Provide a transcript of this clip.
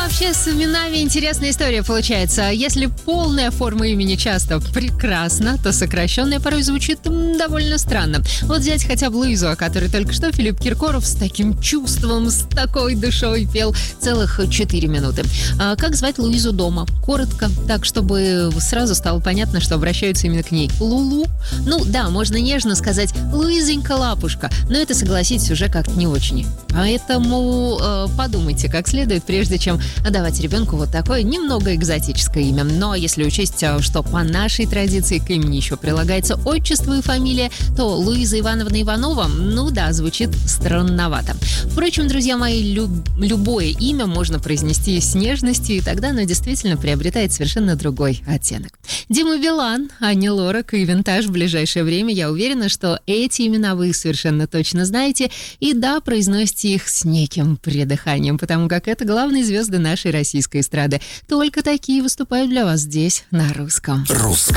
Вообще с именами интересная история получается. Если полная форма имени часто прекрасна, то сокращенная порой звучит довольно странно. Вот взять хотя бы Луизу, о которой только что Филипп Киркоров с таким чувством, с такой душой пел целых 4 минуты. А как звать Луизу дома? Коротко, так, чтобы сразу стало понятно, что обращаются именно к ней. Лулу? Ну да, можно нежно сказать «Луизонька лапушка», но это, согласитесь, уже как-то не очень. Поэтому подумайте как следует, прежде чем давать ребенку вот такое немного экзотическое имя. Но если учесть, что по нашей традиции к имени еще прилагается отчество и фамилия, то Луиза Ивановна Иванова, ну да, звучит странновато. Впрочем, друзья мои, любое имя можно произнести с нежностью, и тогда оно действительно приобретает совершенно другой оттенок. Дима Билан, Ани Лорак и Винтаж в ближайшее время, я уверена, что эти имена вы совершенно точно знаете, и да, произносите их с неким придыханием, потому как это главные звезды нашей российской эстрады. Только такие выступают для вас здесь, на русском.